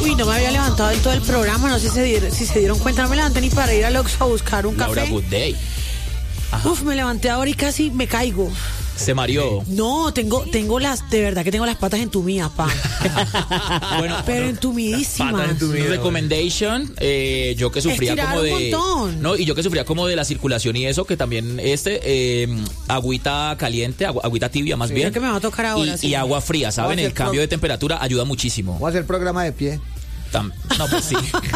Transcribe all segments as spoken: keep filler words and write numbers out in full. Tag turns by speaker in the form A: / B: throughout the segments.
A: Uy, no me había levantado del todo el programa, no sé si se dieron, si se dieron cuenta, no me levanté ni para ir al Oxxo a buscar un
B: Laura,
A: café.
B: good day.
A: Uf, me levanté ahora y casi me caigo.
B: Se mareó.
A: No, tengo, tengo las, de verdad que tengo las patas entumidas, pa.
B: Bueno,
A: pero
B: no,
A: entumidísimas.
B: Recommendation, eh, yo que sufría
A: Estirar
B: como
A: un
B: de...
A: montón.
B: No, y yo que sufría como de la circulación y eso, que también este, eh, agüita caliente, agu- agüita tibia más
A: Sí,
B: bien.
A: es que me va a tocar ahora,
B: y,
A: sí.
B: y agua fría, ¿saben?
C: Voy a
B: El
C: hacer
B: cambio
C: pro-
B: de temperatura ayuda muchísimo.
C: Voy a hacer programa de pie.
B: Tam- no, pues sí.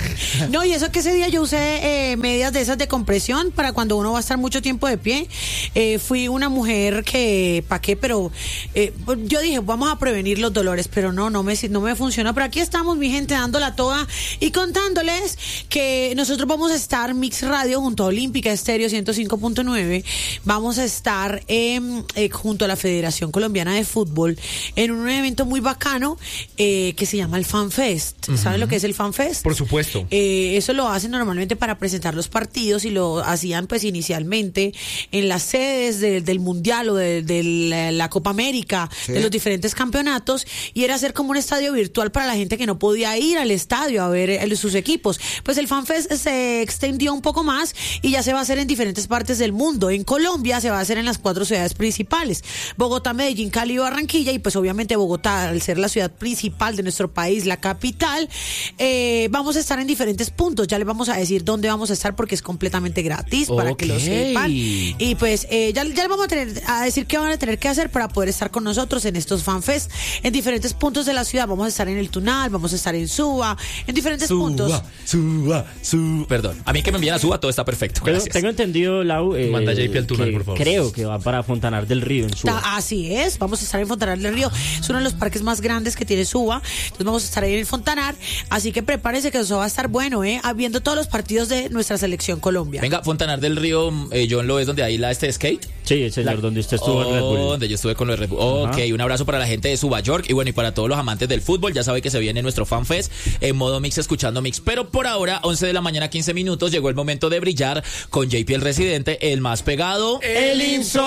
A: No, y eso que ese día yo usé eh, medias de esas de compresión para cuando uno va a estar mucho tiempo de pie. Eh, fui una mujer que, ¿pa' qué? Pero eh, pues yo dije, vamos a prevenir los dolores, pero no, no me, no me funcionó. Pero aquí estamos, mi gente, dándola toda y contándoles que nosotros vamos a estar Mix Radio junto a Olímpica Estéreo ciento cinco punto nueve. Vamos a estar eh, eh, junto a la Federación Colombiana de Fútbol en un evento muy bacano eh, que se llama el Fan Fest. ¿Saben lo que es el Fan Fest?
D: Por supuesto.
A: Eh, eso lo hacen normalmente para presentar los partidos y lo hacían pues inicialmente en las sedes de- del Mundial o de, de la, la Copa América,
C: Sí.
A: de los diferentes campeonatos, y era hacer como un estadio virtual para la gente que no podía ir al estadio a ver eh, sus equipos. Pues el FanFest se extendió un poco más y ya se va a hacer en diferentes partes del mundo. En Colombia se va a hacer en las cuatro ciudades principales: Bogotá, Medellín, Cali y Barranquilla. Y pues obviamente Bogotá, al ser la ciudad principal de nuestro país, la capital, eh, vamos a estar en diferentes puntos. Ya les vamos a decir dónde vamos a estar porque es completamente gratis para que lo
B: Ok.
A: sepan. Y pues eh, ya, ya les vamos a, tener, a decir qué van a tener que hacer para poder estar con nosotros en estos FanFest en diferentes puntos de la ciudad. Vamos a estar en el Tunal, vamos a estar en Suba, en diferentes puntos.
B: Suba, suba. Perdón, a mí que me envíen a Suba todo está perfecto.
E: Tengo,
B: Gracias.
E: tengo entendido, Lau, eh,
D: Manda a J P al túnel,
E: que
D: por favor.
E: creo que va para Fontanar del Río en Suba.
A: Ta- Así es, vamos a estar en Fontanar del Río. Es uno de los parques más grandes que tiene Suba. Entonces vamos a estar ahí en el Fontanar. Así que prepárense que eso va a estar bueno, ¿eh? Viendo todos los partidos de nuestra selección Colombia.
B: Venga, Fontanar del Río, eh, John, ¿lo es donde hay la este skate?
E: Sí, señor,
B: La-
E: donde usted estuvo en Red
B: Oh,
E: Bull.
B: donde yo estuve con los Red Bull. Ok,
E: Ajá.
B: un abrazo para la gente de Suba York y bueno, y para todos los amantes del fútbol, ya sabe que se viene nuestro FanFest en modo mix, escuchando mix. Pero por ahora, once de la mañana, quince minutos, llegó el momento de brillar con J P el Residente, el más pegado,
E: ¡El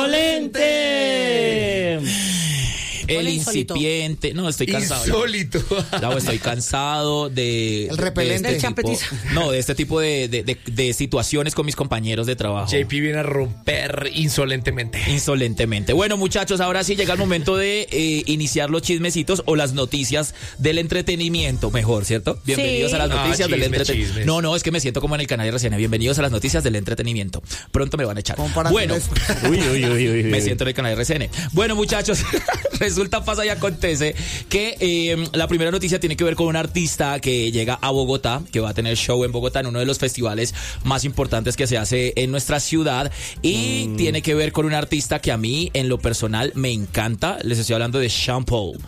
E: insolente!
B: el
A: Hola, insólito.
B: incipiente. No, estoy cansado. ya.
D: Insólito.
B: Ya, pues, estoy cansado de...
C: El
B: de
C: repelente.
B: este
A: El
B: tipo-
A: champetizo.
B: No, de este tipo de, de, de- de situaciones con mis compañeros de trabajo.
D: J P viene a romper insolentemente.
B: Insolentemente. Bueno, muchachos, ahora sí llega el momento de eh, iniciar los chismecitos o las noticias del entretenimiento, mejor, ¿cierto? Bienvenidos
A: Sí.
B: a las
D: Ah,
B: noticias del
D: chismes,
B: entretenimiento.
D: chismes.
B: No, no, es que me siento como en el canal de R C N. Bienvenidos a las noticias del entretenimiento. Pronto me van a echar.
C: Como para
B: Bueno,
C: eso.
E: Uy, uy, uy, uy, uy.
B: me siento en el canal de R C N. Bueno, muchachos, resulta, pasa y acontece que eh, la primera noticia tiene que ver con un artista que llega a Bogotá, que va a tener show en Bogotá en uno de los festivales más importantes que se hace en nuestra ciudad, y
C: Mm.
B: tiene que ver con un artista que a mí en lo personal me encanta. Les estoy hablando de Sean Paul.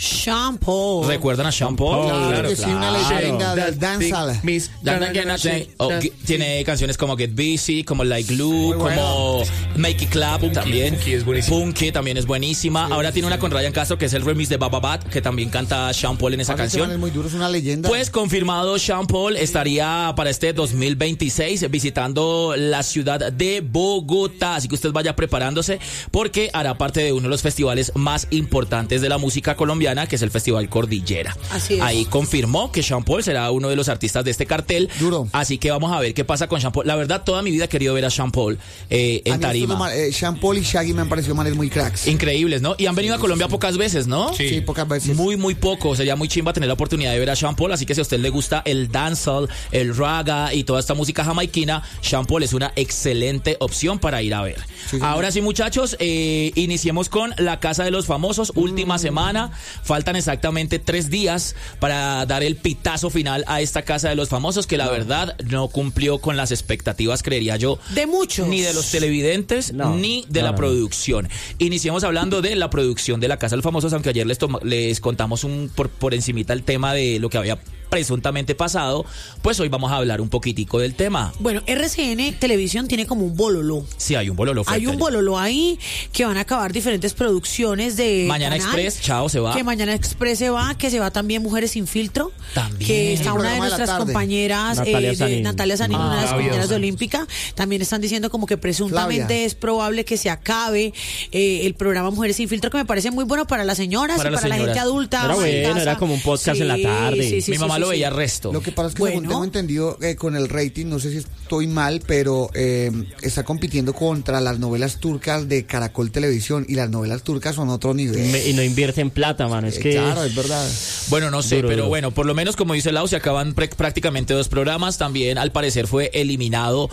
A: Shampoo.
B: ¿Recuerdan a Sean Paul?
C: Claro que sí, una leyenda del
D: That
C: dancehall.
D: thing, miss,
B: Dan-
D: gonna,
B: dan-
D: gonna,
B: dan-
D: shake
B: oh,
D: that
B: que-
D: thing.
B: tiene canciones como Get Busy, como Like Glue,
C: Muy
B: como Make It Clap.
D: Punky,
B: También
D: Punky es buenísima.
B: Punky también es buenísima. Ahora tiene una con Ryan Castro, que es el remix de Baba Bat, que también canta Sean Paul en esa
C: Ese man
B: canción.
C: es muy duro, es una leyenda.
B: Pues confirmado, Sean Paul estaría para este dos mil veintiséis visitando la ciudad de Bogotá, así que usted vaya preparándose porque hará parte de uno de los festivales más importantes de la música colombiana, que es el Festival Cordillera.
A: Así es.
B: Ahí confirmó que Sean Paul será uno de los artistas de este cartel.
C: Duro.
B: Así que vamos a ver qué pasa con Sean Paul. La verdad, toda mi vida he querido ver a Sean Paul eh,
C: A
B: en
C: mí estos
B: tarima.
C: dos man- eh, Sean Paul y Shaggy me han parecido manes muy cracks.
B: Increíbles, ¿no? Y han venido a Colombia pocas veces, ¿no?
D: Sí.
C: Sí, pocas veces.
B: Muy, muy poco. Sería muy chimba tener la oportunidad de ver a Sean Paul. Así que si a usted le gusta el dancehall, el raga y toda esta música jamaiquina, Sean Paul es una excelente opción para ir a ver.
C: Sí, sí.
B: Ahora sí, muchachos, eh, iniciemos con La Casa de los Famosos. Última semana. Faltan exactamente tres días para dar el pitazo final a esta Casa de los Famosos, que la verdad no cumplió con las expectativas, creería yo.
A: De muchos.
B: Ni de los televidentes,
E: No,
B: ni de
E: no,
B: la
E: no.
B: producción. Iniciemos hablando de la producción de La Casa de los Famosos, aunque ayer les, toma- les contamos un por, por encimita el tema de lo que había presuntamente pasado, pues hoy vamos a hablar un poquitico del tema.
A: Bueno, R C N Televisión tiene como un bololo.
B: Sí, hay un bololo fuerte
A: Hay un
B: allá.
A: bololo ahí que van a acabar diferentes producciones de
B: Mañana
A: canal,
B: Express, chao, se va.
A: Que Mañana Express se va, que se va también Mujeres sin Filtro.
B: También.
A: que está
C: El
A: una de
C: programa de la
A: nuestras
C: tarde.
A: compañeras,
E: Natalia
A: eh, de
E: Sanín.
A: Natalia Sanín,
D: Ah,
A: una de las compañeras de
D: maravillosa.
A: Olímpica, también están diciendo como que presuntamente
C: Flavia.
A: es probable que se acabe eh, el programa Mujeres sin Filtro, que me parece muy bueno para las señoras
B: Para
A: y
B: las
A: para la gente
B: señoras.
A: adulta.
E: Era
A: ama de
E: bueno,
A: casa.
E: era como un podcast en la tarde.
A: Sí, sí,
B: Mi
A: sí,
B: mamá
A: sí,
B: lo
A: sí.
B: veía resto.
C: Lo que pasa es que
A: Bueno.
C: según tengo entendido eh, con el rating, no sé si estoy mal, pero eh, está compitiendo contra las novelas turcas de Caracol Televisión y las novelas turcas son otro nivel.
E: Me- y no invierte en plata, mano. Es
C: Eh,
E: que.
C: Claro, es verdad.
B: Bueno, no sé,
E: Duro,
B: pero
E: duro.
B: bueno, por lo menos como dice Lau, se acaban pr- prácticamente dos programas. También al parecer fue eliminado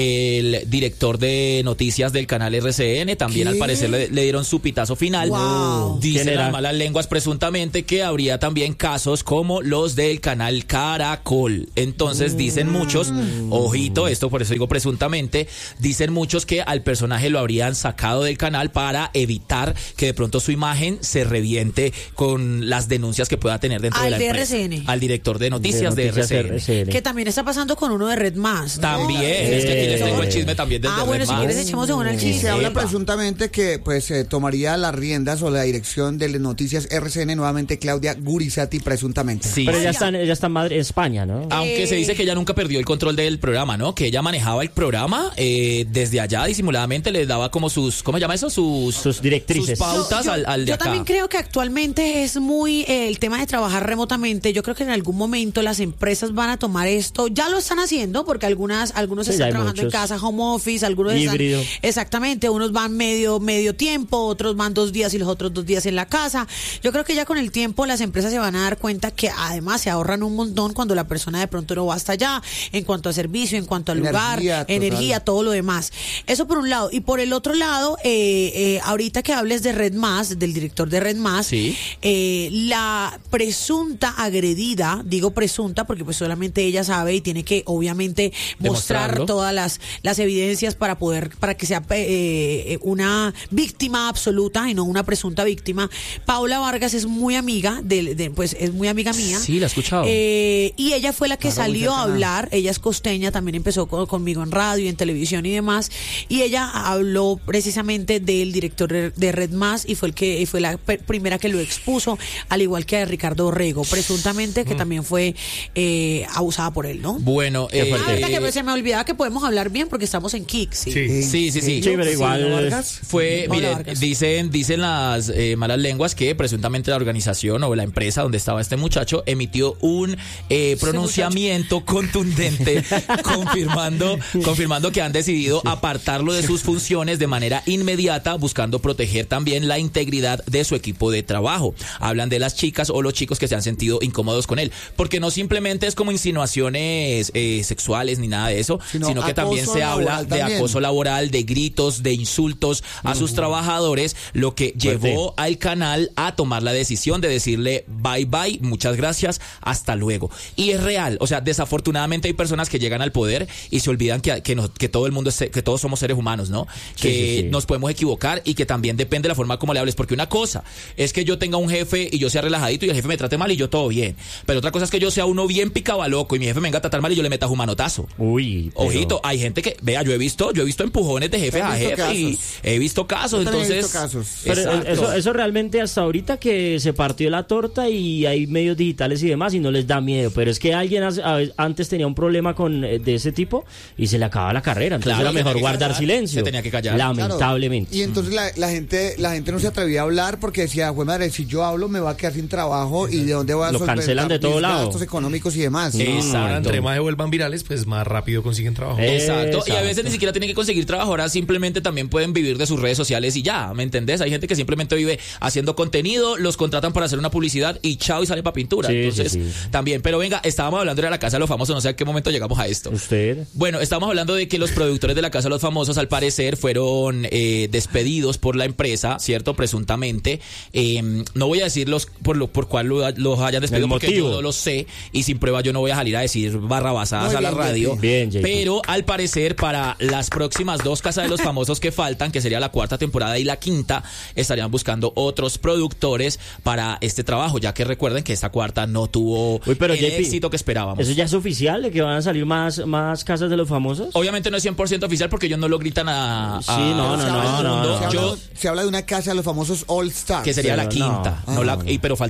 B: el director de noticias del canal R C N. También
C: ¿Qué?
B: al parecer le, le dieron su pitazo final.
A: Wow.
B: Dicen
E: ¿Quién era?
B: las malas lenguas presuntamente que habría también casos como los del canal Caracol. Entonces dicen muchos, ojito, esto por eso digo presuntamente, dicen muchos que al personaje lo habrían sacado del canal para evitar que de pronto su imagen se reviente con las denuncias que pueda tener dentro
A: Al
B: de la
A: de
B: empresa.
A: R C N.
B: Al director de noticias de,
E: noticias
B: R C N.
A: Que también está pasando con uno de Red Más, ¿no?
B: También, es que aquí les tengo el chisme también del
A: Ah,
B: de
A: bueno,
B: Red
A: si
B: Más.
A: quieres echemos de una al
C: Y
A: chisme.
C: se habla
B: Epa.
C: presuntamente que pues eh, tomaría las riendas o la dirección de las noticias R C N nuevamente Claudia Gurizati presuntamente.
B: Sí.
E: Pero ella
A: Oiga.
E: está, en- ella está en Madrid, España, ¿no?
B: Aunque se dice que ella nunca perdió el control del programa, ¿no? Que ella manejaba el programa eh, desde allá disimuladamente, le daba como sus, ¿cómo se llama eso? Sus,
E: Sus directrices.
B: sus pautas
A: yo,
B: al, al de
A: yo
B: acá.
A: también creo que actualmente es muy eh, el tema de trabajar remotamente. Yo creo que en algún momento las empresas van a tomar esto. Ya lo están haciendo porque algunas algunos
E: Sí, ya
A: están
E: hay
A: trabajando
E: muchos.
A: en casa, home office, algunos están-
E: Híbrido.
A: exactamente, unos van medio medio tiempo, otros van dos días y los otros dos días en la casa. Yo creo que ya con el tiempo las empresas se van a dar cuenta que además se ahorran un montón cuando la persona de pronto no va hasta allá en cuanto a servicio, en cuanto al lugar,
C: Energía, total.
A: energía, todo lo demás. Eso por un lado. Y por el otro lado, eh, eh, ahorita que hables de Red Más, del director de Red Más,
B: Sí.
A: eh, la presunta agredida, digo presunta porque pues solamente ella sabe y tiene que obviamente mostrar
B: Demostrarlo.
A: todas las, las evidencias para poder, para que sea eh, una víctima absoluta y no una presunta víctima. Paula Vargas es muy amiga de, de- pues es muy amiga mía.
B: Sí, la he escuchado.
A: Eh, y ella fue la que
C: Claro, muy
A: salió a
C: cercana.
A: hablar, ella es costeña, también empezó co- conmigo en radio, en televisión y demás, y ella habló precisamente del director de, de Red Más y fue el que fue la pe- primera que lo expuso, al igual que a Ricardo Orrego, presuntamente que también fue eh, abusada por él, ¿no?
B: Bueno,
E: Qué
B: eh,
A: Ah,
E: fuerte.
A: verdad que pues, se me olvidaba que podemos hablar bien porque estamos en Kik, sí.
D: Sí.
B: sí, sí, sí.
E: Sí, pero igual.
C: Vargas.
B: Fue,
A: Paula
B: mire,
A: Vargas.
B: dicen, dicen las eh, malas lenguas que presuntamente la organización o la empresa donde estaba este muchacho emitió un eh, pronunciamiento contundente confirmando, confirmando que han decidido apartarlo de sus funciones de manera inmediata, buscando proteger también la integridad de su equipo de trabajo. Hablan de las chicas o los chicos que se han sentido incómodos con él, porque no simplemente es como insinuaciones eh, sexuales ni nada de eso,
C: Sino
B: sino, que también
C: acoso
B: se habla
C: laboral
B: de
C: también.
B: acoso laboral, de gritos, de insultos a sus trabajadores, lo que llevó al canal a tomar la decisión de decirle bye bye, muchas gracias, hasta luego. Y es real, o sea, desafortunadamente hay personas que llegan al poder y se olvidan que, que, nos- que todo el mundo es, que todos somos seres humanos, ¿no?
E: Sí,
B: Que
E: sí, sí.
B: nos podemos equivocar y que también depende de la forma como le hables, porque una cosa es que yo tenga un jefe y yo sea relajadito y el jefe me trate mal y yo todo bien, pero otra cosa es que yo sea uno bien picabaloco y mi jefe me venga a tratar mal y yo le meta un manotazo.
E: Uy. pero-
B: Ojito, hay gente que, vea, yo he visto, yo he visto empujones de jefe
C: ¿Has
B: a
C: visto
B: jefe y
C: casos?
B: he visto casos,
C: Yo también he
B: entonces.
C: visto casos.
E: Pero
B: Exacto.
E: eso, eso realmente hasta ahorita que se partió la torta y hay medios digitales y demás y no les da miedo. Pero es que alguien hace- a veces- antes tenía un problema con eh, de ese tipo y se le acaba la carrera. Entonces
B: Claro,
E: era mejor
B: tenía que
E: guardar
B: callar,
E: silencio.
B: se tenía que callar.
C: Claro.
E: Lamentablemente.
C: Y entonces la, la gente la gente no se atrevía a hablar porque decía, güey madre, si yo hablo me va a quedar sin trabajo y de dónde voy a
E: Lo
C: solventar
E: cancelan de todo
C: mis
E: lado.
C: gastos económicos y demás.
B: Sí.
D: Ahora,
B: Exacto.
D: entre más se vuelvan virales, pues más rápido consiguen trabajo.
E: Eh,
B: Exacto. Y a veces
E: Exacto.
B: ni siquiera tienen que conseguir trabajo, ahora simplemente también pueden vivir de sus redes sociales y ya, ¿me entendés? Hay gente que simplemente vive haciendo contenido, los contratan para hacer una publicidad y chao y sale para pintura.
E: Sí,
B: Entonces,
E: sí, sí.
B: también, pero venga, estábamos hablando de la Casa de los Famosos, no sé a qué momento llegamos a esto.
E: Usted.
B: Bueno, estamos hablando de que los productores de la Casa de los Famosos, al parecer, fueron eh, despedidos por la empresa, ¿cierto? Presuntamente. Eh, no voy a decir los, por lo por cuál lo- los hayan despedido,
E: El
B: porque
E: motivo.
B: yo no lo sé. Y sin prueba yo no voy a salir a decir barrabasadas
C: Muy
B: a la
C: bien,
B: radio.
C: J P.
E: Bien, J P.
B: Pero al parecer, para las próximas dos Casas de los Famosos que faltan, que sería la cuarta temporada y la quinta, estarían buscando otros productores para este trabajo, ya que recuerden que esta cuarta no tuvo
E: Uy, pero
B: el
E: J P,
B: éxito que esperábamos.
E: ¿Eso ya es oficial de que van a salir más, más casas de los famosos?
B: Obviamente no es cien por ciento oficial porque ellos no lo gritan a, a-
E: Sí, no,
B: a
E: no,
B: todo
E: no,
B: el
E: no,
B: mundo.
E: no.
C: Se, habla,
B: Yo,
C: se habla de una casa de los famosos All Stars.
B: que sería
E: Pero
B: la
E: no.
B: quinta,
C: Ah,
B: no la-
C: no.
B: y- pero falta la cuarta.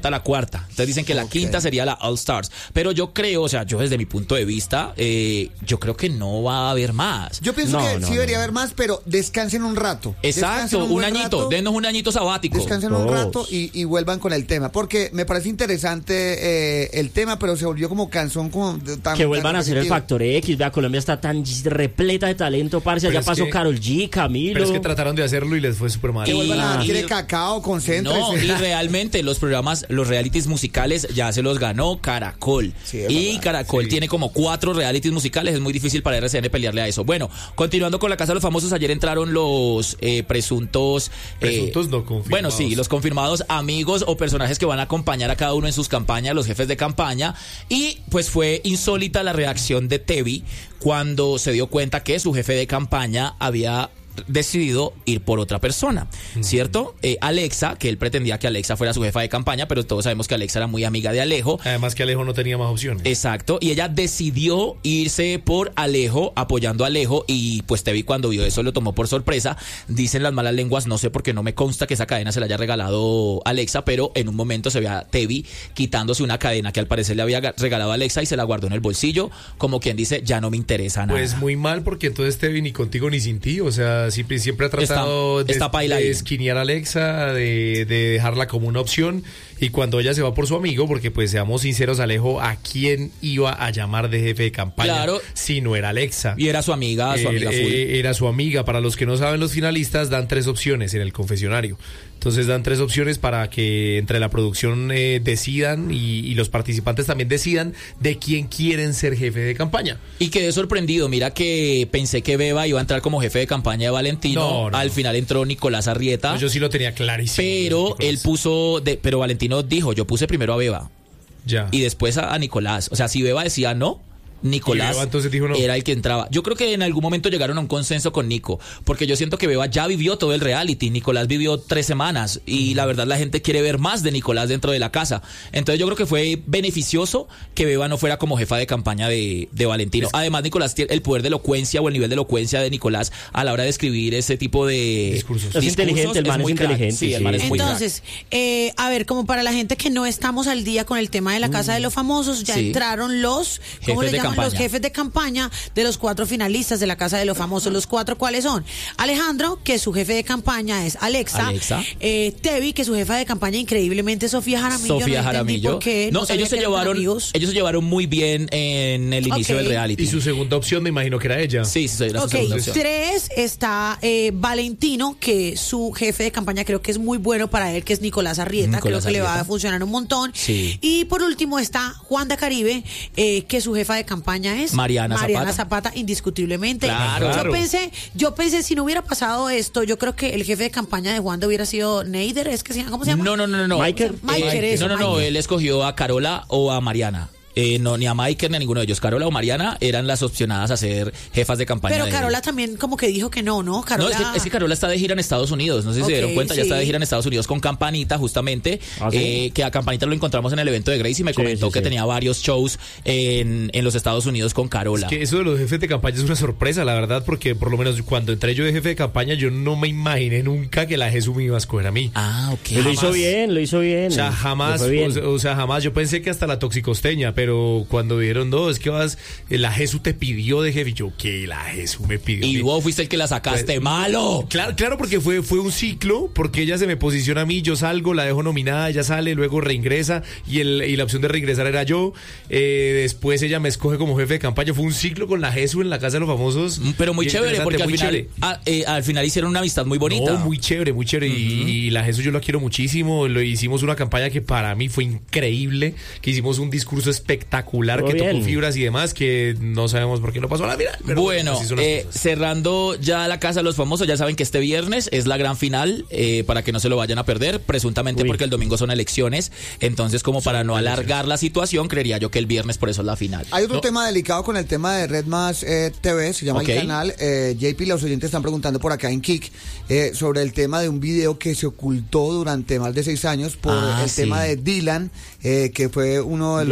B: cuarta. Entonces dicen que la
C: Ok.
B: quinta sería la All Stars. Pero yo creo, o sea, yo desde mi punto de vista, eh, yo creo que no va a haber más.
C: Yo pienso
E: No,
C: que
E: no,
C: sí
E: no,
C: debería
E: no.
C: haber más, pero descansen un rato.
B: Exacto,
C: Descansen
B: un,
C: buen
B: añito,
C: rato,
B: denos un añito sabático.
C: Descansen un
E: Todos.
C: rato y, y vuelvan con el tema. Porque me parece interesante eh, el tema, pero se volvió como canción como de- tan,
E: Que vuelvan
C: tan
E: a hacer el
C: repetitivo.
E: Factor X. Vea, Colombia está tan repleta de talento, parce.
D: Pero
E: Allá
D: es
E: pasó
D: que-
E: Karol G, Camilo.
D: Pero es que trataron de hacerlo y les fue súper mal.
C: Que vuelvan a
B: Y-
C: quiere cacao, concéntrese.
B: No, y realmente los programas, los realities musicales ya se los ganó Caracol.
C: Sí, es
B: y
C: verdad,
B: Caracol
D: sí.
B: tiene como cuatro realities musicales, es muy difícil para R C N pelearle a eso. Bueno, continuando con la Casa de los Famosos, ayer entraron los eh, presuntos... eh,
D: Presuntos no confirmados.
B: Bueno, sí, los confirmados amigos o personajes que van a acompañar a cada uno en sus campañas, los jefes de campaña. Y pues fue insólita la reacción de Tevi cuando se dio cuenta que su jefe de campaña había decidido ir por otra persona, ¿cierto? Eh, Alexa, que él pretendía que Alexa fuera su jefa de campaña, pero todos sabemos que Alexa era muy amiga de Alejo.
D: Además que Alejo no tenía más opciones.
B: Exacto, y ella decidió irse por Alejo, apoyando a Alejo, y pues Tevi cuando vio eso lo tomó por sorpresa. Dicen las malas lenguas, no sé por qué no me consta que esa cadena se la haya regalado Alexa, pero en un momento se ve a Tevi quitándose una cadena que al parecer le había ga- regalado a Alexa y se la guardó en el bolsillo, como quien dice, ya no me interesa nada.
D: Pues muy mal, porque entonces Tevi ni contigo ni sin ti. O sea, siempre, siempre ha tratado
B: Está-
D: de,
B: está paila ahí.
D: de esquinear a Alexa, de, de dejarla como una opción. Y cuando ella se va por su amigo, porque pues seamos sinceros, Alejo, ¿a quién iba a llamar de jefe de campaña
B: Claro.
D: si no era Alexa?
B: Y era su amiga, su
D: Eh,
B: amiga full.
D: eh, era su amiga. Para los que no saben, los finalistas dan tres opciones en el confesionario. Entonces dan tres opciones para que entre la producción eh, decidan y, y los participantes también decidan de quién quieren ser jefe de campaña.
B: Y quedé sorprendido, mira que pensé que Beba iba a entrar como jefe de campaña de Valentino,
D: No, no,
B: al
D: no.
B: final entró Nicolás Arrieta,
D: Yo sí lo tenía clarísimo.
B: pero
D: Nicolás.
B: él puso, de, pero Valentino dijo, yo puse primero a Beba
D: Ya.
B: y después a, a Nicolás, o sea, si Beba decía no, Nicolás
D: Y Beba entonces dijo no.
B: era el que entraba. Yo creo que en algún momento llegaron a un consenso con Nico, porque yo siento que Beba ya vivió todo el reality, Nicolás vivió tres semanas y la verdad la gente quiere ver más de Nicolás dentro de la casa. Entonces yo creo que fue beneficioso que Beba no fuera como jefa de campaña de, de Valentino. Además Nicolás tiene el poder de elocuencia o el nivel de elocuencia de Nicolás a la hora de escribir ese tipo de
D: Discursos.
E: Es inteligente, el man es
B: muy crack.
E: inteligente,
B: Sí, el
E: sí.
B: man es muy crack.
A: Entonces, eh, a ver, como para la gente que no estamos al día con el tema de la Casa de los Famosos, ya
B: Sí.
A: entraron los, ¿cómo
B: Jefes
A: le
B: de
A: llaman? Los
B: campaña.
A: jefes de campaña de los cuatro finalistas de la Casa de los Famosos. ¿Los cuatro cuáles son? Alejandro, que su jefe de campaña es Alexa.
B: Alexa.
A: Eh, Tevi, que su jefa de campaña increíblemente Sofía Jaramillo.
B: Sofía
A: no entendí
B: Jaramillo.
A: por qué,
B: no,
A: sabía
B: ellos se
A: que eran
B: llevaron,
A: amigos.
B: ellos se llevaron muy bien en el inicio
A: Ok.
B: del reality.
D: Y su segunda opción me imagino que era ella.
B: Sí, sí, era su
A: Ok,
B: segunda opción.
A: tres está eh, Valentino, que su jefe de campaña creo que es muy bueno para él, que es Nicolás Arrieta.
B: Nicolás
A: creo que le va
B: Arrieta.
A: a funcionar un montón.
B: Sí.
A: Y por último está Juan de Caribe, eh, que su jefa de campaña es
B: Mariana
A: Mariana
B: Zapata.
A: Zapata, indiscutiblemente.
B: Claro.
A: Yo
D: Claro.
A: pensé, yo pensé, si no hubiera pasado esto, yo creo que el jefe de campaña de Juan hubiera sido Neider, ¿es que se llama? ¿Cómo se llama?
B: No, no, no, no, no.
E: Michael.
A: Michael, eso,
B: no, no, no,
A: Michael.
B: él escogió a Carola o a Mariana. Eh, no, ni a Michael ni a ninguno de ellos. Carola o Mariana eran las opcionadas a ser jefas de campaña.
A: Pero
B: de-
A: Carola también como que dijo que no, ¿no?
B: No,
A: Carola...
B: es que, es que Carola está de gira en Estados Unidos. No sé si
A: Ok,
B: se dieron cuenta, ya
A: sí.
B: está de gira en Estados Unidos con Campanita, justamente.
E: ¿Ah, sí?
B: eh, que a Campanita lo encontramos en el evento de Grace y me
E: Sí,
B: comentó
E: sí,
B: que
E: sí.
B: tenía varios shows en, en los Estados Unidos con Carola.
D: Que eso de los jefes de campaña es una sorpresa, la verdad, porque por lo menos cuando entré yo de jefe de campaña, yo no me imaginé nunca que la Jesús me iba a escoger a mí.
B: Ah, ok.
E: Lo hizo
D: Jamás.
E: bien, lo hizo bien.
D: O sea,
E: Le
D: jamás,
E: fue bien.
D: o, sea, o sea, jamás. Yo pensé que hasta la toxicosteña, pero cuando dijeron, no, es que vas, eh, la Jesús te pidió de jefe. Y yo, ¿qué? La Jesús me pidió.
B: Y
D: de-
B: vos fuiste el que la sacaste,
D: Pues,
B: malo.
D: Claro, claro, porque fue, fue un ciclo, porque ella se me posiciona a mí, yo salgo, la dejo nominada, ella sale, luego reingresa, y, el, y la opción de reingresar era yo. Eh, después ella me escoge como jefe de campaña. Fue un ciclo con la Jesús en la Casa de los Famosos.
B: Mm, Pero muy
D: Bien
B: chévere,
D: interesante,
B: porque al
D: muy
B: final,
D: chévere.
B: ah, eh, al final hicieron una amistad muy bonita.
D: No, muy chévere, muy chévere. y, y la Jesús yo la quiero muchísimo. Lo hicimos una campaña que para mí fue increíble, que hicimos un discurso espectacular,
E: Todo
D: que
E: bien.
D: tocó fibras y demás, que no sabemos por qué no pasó a la final. pero
B: Bueno,
D: así son las
B: eh,
D: cosas.
B: cerrando ya la Casa de los Famosos, ya saben que este viernes es la gran final, eh, para que no se lo vayan a perder, presuntamente
E: Uy.
B: porque el domingo son elecciones, entonces como para no alargar la situación, creería yo que el viernes por eso es la final.
C: Hay otro
B: No,
C: tema delicado con el tema de Red Más eh, T V, se llama
B: Ok.
C: el canal. Eh, J P, los oyentes están preguntando por acá en Kik eh, sobre el tema de un video que se ocultó durante más de seis años por
B: Ah,
C: el
B: sí.
C: tema de Dylan, eh, que fue uno de los
E: Dylan Cruz.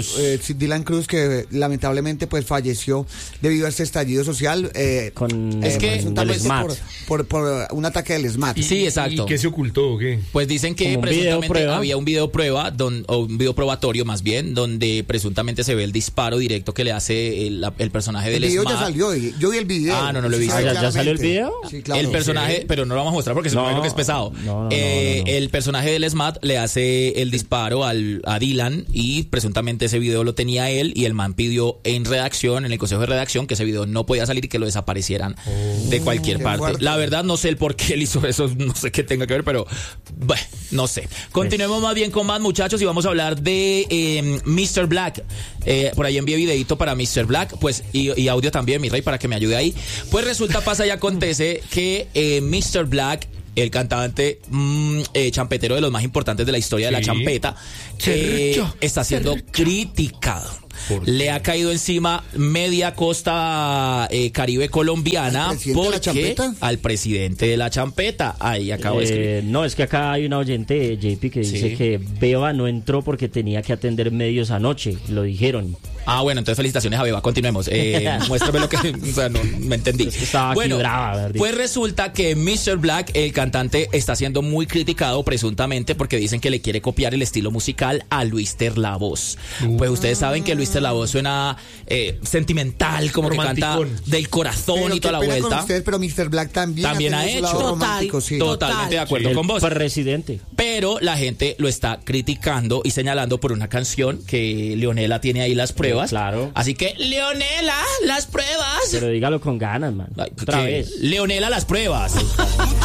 B: Cruz.
C: Eh, sí, Dylan Cruz, que lamentablemente pues falleció debido a este estallido social. Eh,
E: Con
B: Es que-
C: presuntamente
E: el SMAT.
C: por, por, por un ataque del SMAT.
B: Sí, exacto.
D: ¿Y qué se ocultó o qué?
B: Pues dicen que
E: Como un video
B: presuntamente
E: prueba.
B: había un video prueba, don- o un video probatorio más bien, donde presuntamente se ve el disparo directo que le hace el, la- el personaje
C: El
B: del
C: video
B: SMAT.
C: ya salió, y- yo vi el video.
B: Ah, no, no lo he
C: Sí,
B: visto.
C: se ve
E: Ah, ¿ya- ya salió el
C: claramente.
E: video?
C: Sí, claro.
B: El personaje, pero no lo vamos a mostrar porque se
E: No,
B: me que es pesado.
E: no, no, no,
B: Eh,
E: no, no.
B: El personaje del SMAT le hace el disparo al, a Dylan y presuntamente ese video lo tenía él y el man pidió en redacción, en el consejo de redacción, que ese video no podía salir y que lo desaparecieran de cualquier
C: qué
B: parte.
C: fuerte.
B: La verdad no sé el por qué él hizo eso, no sé qué tenga que ver, pero bueno, no sé. Continuemos más bien con más muchachos y vamos a hablar de eh, mister Black. Eh, por ahí envié videito para mister Black, pues y, y audio también, mi rey, para que me ayude ahí. Pues resulta, pasa y acontece que eh, mister Black, el cantante mm, eh, champetero de los más importantes de la historia de la
D: Sí.
B: champeta, eh, está siendo criticado.
D: ¿Por qué?
B: Le ha caído encima media costa eh, caribe colombiana
C: ¿Al presidente de la
B: porque
C: champeta?
B: al presidente de la champeta. Ahí acabo de escribir.
E: Eh, no, es que acá hay una oyente, J P, que dice
B: Sí.
E: que Beba no entró porque tenía que atender medios anoche, lo dijeron.
B: Ah, bueno, entonces felicitaciones a Beba. Continuemos. Eh, muéstrame lo que... O sea, no me entendí.
E: Es que estaba aquí
B: bueno,
E: brava, ¿verdad?
B: pues resulta que mister Black, el cantante, está siendo muy criticado presuntamente porque dicen que le quiere copiar el estilo musical a Luister La Voz. Pues ustedes saben que Luister La Voz suena eh, sentimental, como que canta
D: Romanticón.
B: del corazón
C: Pero
B: y toda
C: qué
B: la
C: pena con
B: vuelta.
C: usted, pero mister Black también,
B: También ha
C: tenido su
B: hecho.
C: lado
A: Total.
C: romántico, sí.
B: Totalmente de acuerdo
E: El
B: con vos.
E: presidente.
B: Pero la gente lo está criticando y señalando por una canción que Leonela tiene ahí las pruebas.
E: Eh, claro.
B: Así que, Leonela, las pruebas.
E: Pero dígalo con ganas, man.
B: Ay,
E: Otra
B: ¿qué?
E: vez.
B: Leonela, las pruebas.